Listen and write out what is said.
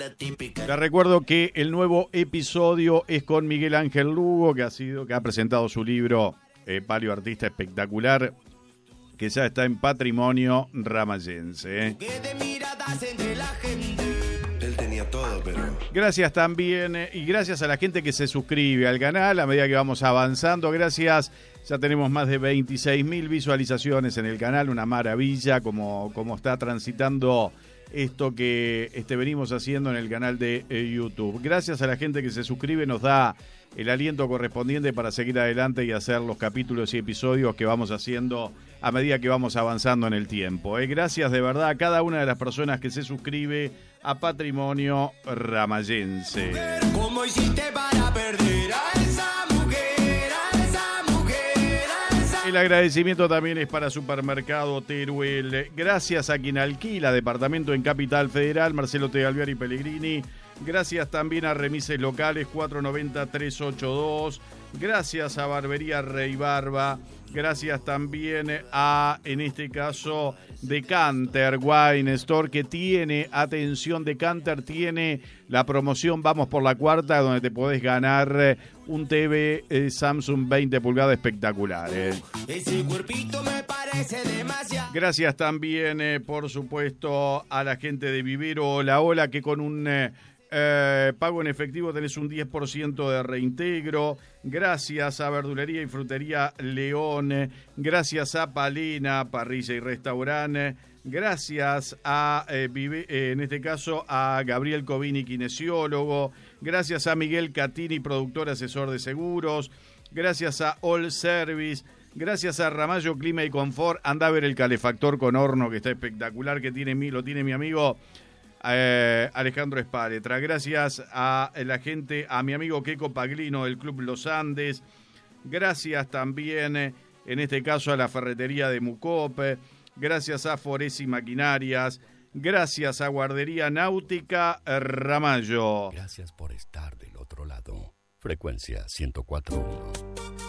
Les recuerdo que el nuevo episodio es con Miguel Ángel Lugo, que ha presentado su libro Palio Artista Espectacular, que ya está en Patrimonio Ramayense. Él tenía todo, pero... Gracias también, y gracias a la gente que se suscribe al canal a medida que vamos avanzando. Gracias, ya tenemos más de 26.000 visualizaciones en el canal, una maravilla como está transitando esto que venimos haciendo en el canal de YouTube. Gracias a la gente que se suscribe, nos da el aliento correspondiente para seguir adelante y hacer los capítulos y episodios que vamos haciendo a medida que vamos avanzando en el tiempo. Gracias de verdad a cada una de las personas que se suscribe a Patrimonio Ramayense. ¿Cómo hiciste para perder a esa mujer, a esa mujer, a esa... El agradecimiento también es para Supermercado Teruel. Gracias a quien alquila departamento en Capital Federal, Marcelo Tegalviari Pellegrini. Gracias también a Remises Locales 490-382. Gracias a Barbería Rey Barba. Gracias también a, en este caso, Decanter Wine Store, que tiene, atención, Decanter tiene la promoción Vamos por la Cuarta, donde te podés ganar un TV Samsung 20 pulgadas espectacular. Ese cuerpito me parece demasiado. Gracias también, por supuesto, a la gente de Vivero Hola Hola, que con un pago en efectivo tenés un 10% de reintegro. Gracias a Verdulería y Frutería León. Gracias a Palena, Parrilla y Restaurante. Gracias a, en este caso, a Gabriel Covini, kinesiólogo. Gracias a Miguel Catini, productor asesor de seguros. Gracias a All Service. Gracias a Ramallo Clima y Confort. Anda a ver el calefactor con horno que está espectacular, que lo tiene mi amigo Alejandro Espáletra. Gracias a la gente, a mi amigo Keco Paglino del Club Los Andes. Gracias también, en este caso, a la ferretería de Mucope. Gracias a Foresi Maquinarias. Gracias a Guardería Náutica Ramallo. Gracias por estar del otro lado. Frecuencia 104.1.